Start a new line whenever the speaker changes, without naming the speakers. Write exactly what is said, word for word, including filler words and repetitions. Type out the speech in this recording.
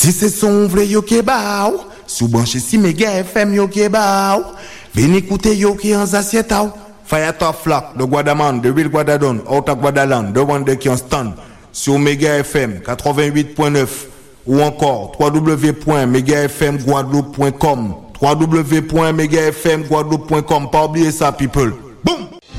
Si c'est son vle yo ke ba ou, sous branché si méga F M yo ke ba ou, venez écouter yo ki en assiette ou. Fire top flock, de Guadaman, de Real Guadadon, out of Guadaland, de Wande qui en stand, sur Mega F M quatre-vingt-huit point neuf, ou encore w w w point mega f m guadeloupe point com, w w w point mega f m guadeloupe point com, pas oublier ça people. Boom!